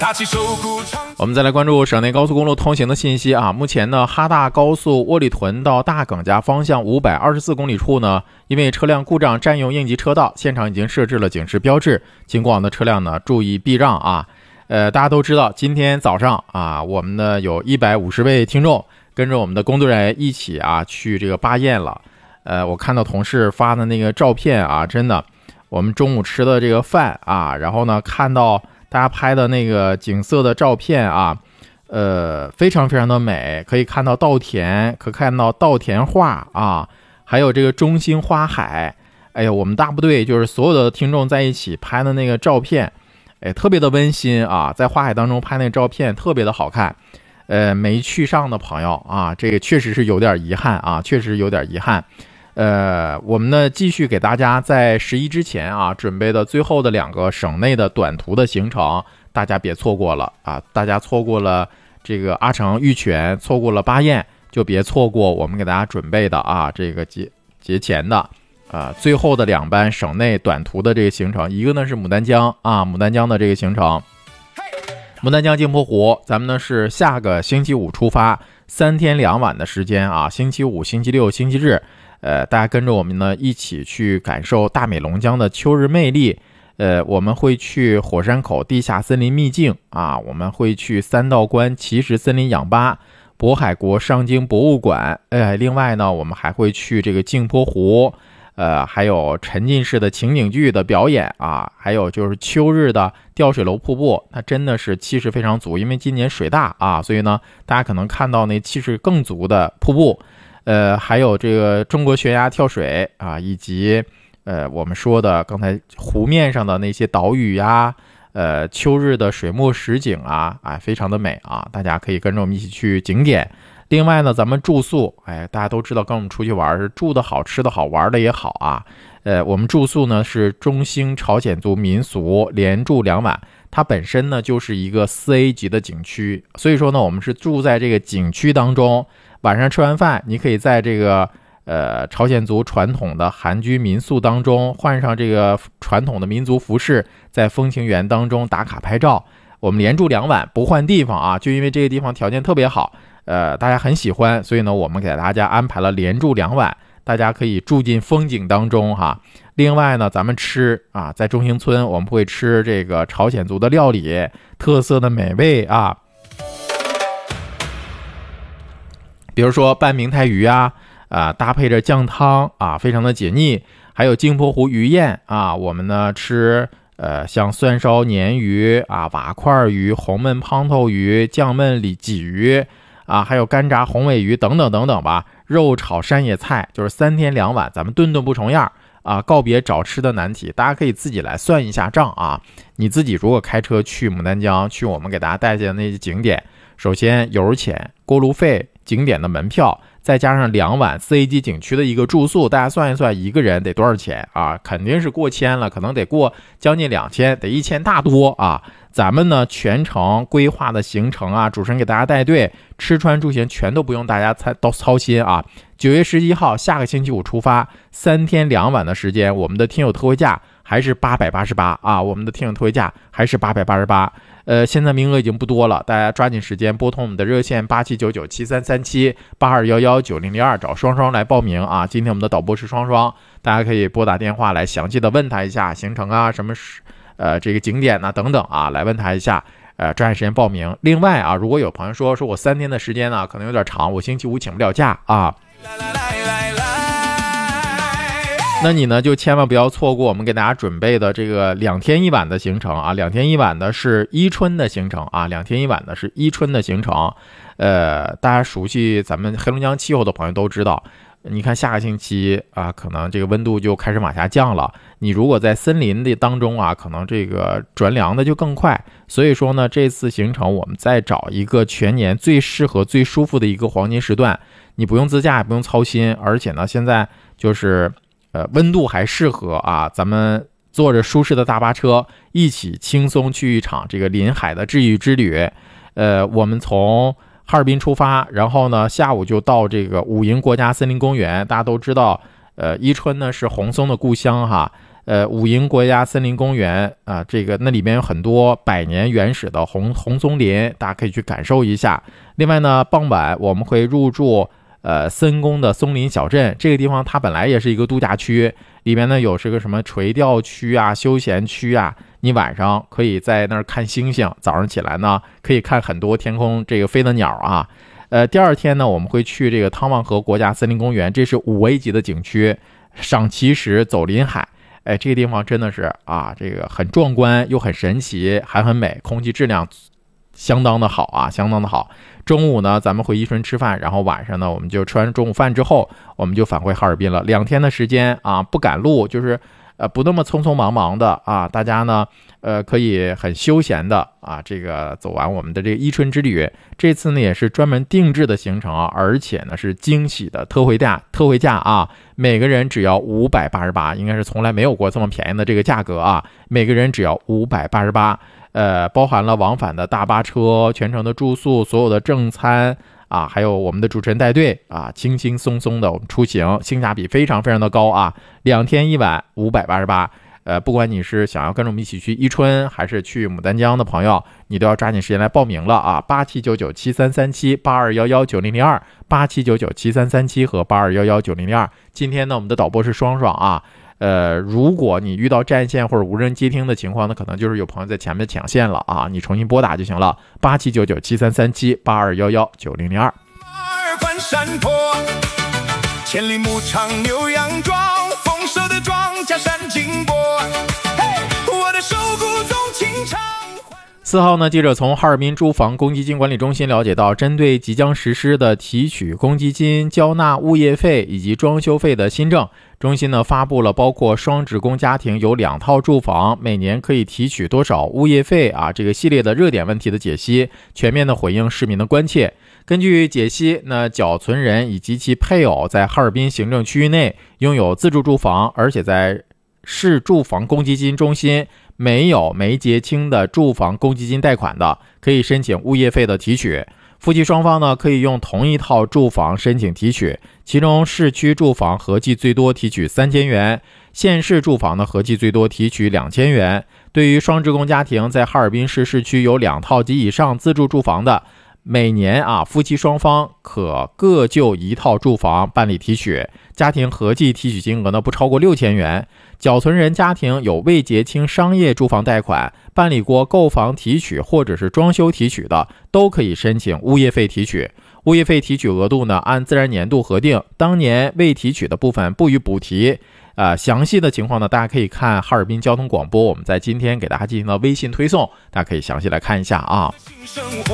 我们再来关注省内高速公路通行的信息啊。目前呢，哈大高速窝里屯到大耿家方向524公里处呢，因为车辆故障占用应急车道，现场已经设置了警示标志，经过往的车辆呢注意避让啊。大家都知道，今天早上啊，我们呢有150位听众跟着我们的工作人员一起啊去这个巴彦了。我看到同事发的那个照片啊，真的，我们中午吃的这个饭啊，然后呢看到大家拍的那个景色的照片啊，非常非常的美，可以看到稻田，可看到稻田画啊，还有这个中兴花海。哎呀，我们大部队就是所有的听众在一起拍的那个照片，哎，特别的温馨啊，在花海当中拍那个照片特别的好看。没去上的朋友啊，这个确实是有点遗憾啊，确实有点遗憾。我们呢继续给大家在11之前啊准备的最后的2个省内的短途的行程，大家别错过了啊！大家错过了这个阿城玉泉，错过了巴彦，就别错过我们给大家准备的啊这个节前的最后的2班省内短途的这个行程。一个呢是牡丹江啊，牡丹江的这个行程，牡丹江镜泊湖，咱们呢是下个星期五出发，3天2晚的时间啊，星期五、星期六、星期日。大家跟着我们呢一起去感受大美龙江的秋日魅力。我们会去火山口地下森林秘境啊，我们会去3道关奇石森林氧吧、渤海国上京博物馆。另外呢，我们还会去这个镜泊湖，还有沉浸式的情景剧的表演啊，还有就是秋日的吊水楼瀑布，那真的是气势非常足，因为今年水大啊，所以呢，大家可能看到那气势更足的瀑布。还有这个中国悬崖跳水啊，以及我们说的刚才湖面上的那些岛屿呀，秋日的水墨实景啊，非常的美啊，大家可以跟着我们一起去景点。另外呢，咱们住宿，大家都知道跟我们出去玩是住的好、吃的好、玩的也好啊。我们住宿呢是中兴朝鲜族民俗连住2晚，它本身呢就是一个4A 级的景区，所以说呢，我们是住在这个景区当中。晚上吃完饭，你可以在这个朝鲜族传统的韩居民宿当中换上这个传统的民族服饰，在风情园当中打卡拍照。我们连住2晚不换地方啊，就因为这个地方条件特别好，大家很喜欢，所以呢，我们给大家安排了连住2晚，大家可以住进风景当中哈。另外呢，咱们吃啊，在中兴村我们会吃这个朝鲜族的料理，特色的美味啊。比如说拌明太鱼啊，搭配着酱汤啊，非常的解腻。还有镜泊湖鱼宴啊，我们呢吃像蒜烧鲶鱼啊、瓦块鱼、红焖胖头鱼、酱焖鲫鱼啊，还有干炸红尾鱼等等等等吧。肉炒山野菜，就是3天2晚，咱们顿顿不重样啊，告别找吃的难题。大家可以自己来算一下账啊。你自己如果开车去牡丹江，去我们给大家带的那些景点，首先油钱、过路费、景点的门票，再加上2晚4A 级景区的一个住宿，大家算一算一个人得多少钱啊？肯定是过千了，可能得过将近2000，得1000大多啊。咱们呢全程规划的行程啊，主持人给大家带队，吃穿住行全都不用大家操心啊。9月11号下个星期五出发，3天2晚的时间，我们的听友特惠价还是888啊，我们的听友特惠价还是888。现在名额已经不多了，大家抓紧时间拨通我们的热线8799733782119002找双双来报名啊。今天我们的导播是双双，大家可以拨打电话来详细的问他一下行程啊，什么这个景点啊等等啊，来问他一下，抓紧时间报名。另外啊，如果有朋友说我3天的时间呢可能有点长，我星期五请不了假啊，那你呢就千万不要错过我们给大家准备的这个2天1晚的行程啊。2天1晚的是伊春的行程啊，2天1晚的是伊春的行程。大家熟悉咱们黑龙江气候的朋友都知道，你看下个星期啊，可能这个温度就开始往下降了。你如果在森林的当中啊，可能这个转凉的就更快。所以说呢，这次行程我们再找一个全年最适合、最舒服的一个黄金时段，你不用自驾，也不用操心，而且呢，现在就是温度还适合啊，咱们坐着舒适的大巴车，一起轻松去一场这个临海的治愈之旅。我们从哈尔滨出发，然后呢下午就到这个武营国家森林公园。大家都知道伊春呢是红松的故乡哈， 武营国家森林公园啊，那里面有很多百年原始的红松林，大家可以去感受一下。另外呢，傍晚我们会入住森宫的松林小镇，这个地方它本来也是一个度假区，里面呢有是个什么垂钓区啊、休闲区啊，你晚上可以在那儿看星星，早上起来呢可以看很多天空飞的鸟啊。第二天呢，我们会去这个汤旺河国家森林公园，这是5A 级的景区，赏奇石、走林海。这个地方真的是啊，很壮观又很神奇，还很美，空气质量相当的好啊，相当的好。中午呢，咱们回伊春吃饭，然后晚上呢，我们就吃完中午饭之后，我们就返回哈尔滨了。2天的时间啊，不赶路，就是不那么匆匆忙忙的啊，大家呢可以很休闲的啊，走完我们的伊春之旅。这次呢也是专门定制的行程啊，而且呢是惊喜的特惠价啊，每个人只要588，应该是从来没有过这么便宜的这个价格啊，每个人只要588，包含了往返的大巴车、全程的住宿、所有的正餐啊，还有我们的主持人带队啊，轻轻松松的我们出行，性价比非常非常的高啊，2天1晚588。不管你是想要跟着我们一起去伊春，还是去牡丹江的朋友，你都要抓紧时间来报名了啊！8799733782119002，87997337和82119002。今天呢，我们的导播是双双啊。如果你遇到占线或者无人接听的情况，那可能就是有朋友在前面抢线了啊，你重新拨打就行了，8799733782119002。千里牧场牛羊壮，丰收的庄稼闪金波，我的手鼓纵情唱。4号呢，记者从哈尔滨住房公积金管理中心了解到，针对即将实施的提取公积金、交纳物业费以及装修费的新政，中心呢发布了包括双职工家庭有2套住房每年可以提取多少物业费啊这个系列的热点问题的解析，全面的回应市民的关切。根据解析，那缴存人以及其配偶在哈尔滨行政区域内拥有自住住房，而且在市住房公积金中心没结清的住房公积金贷款的，可以申请物业费的提取。夫妻双方呢可以用同一套住房申请提取，其中市区住房合计最多提取3000元，县市住房呢合计最多提取2000元。对于双职工家庭在哈尔滨市市区有2套及以上自住住房的，每年夫妻双方可各就1套住房办理提取，家庭合计提取金额呢不超过6000元。缴存人家庭有未结清商业住房贷款，办理过购房提取或者是装修提取的，都可以申请物业费提取。物业费提取额度呢按自然年度核定，当年未提取的部分不予补提。详细的情况呢，大家可以看哈尔滨交通广播，我们在今天给大家进行了微信推送，大家可以详细来看一下啊。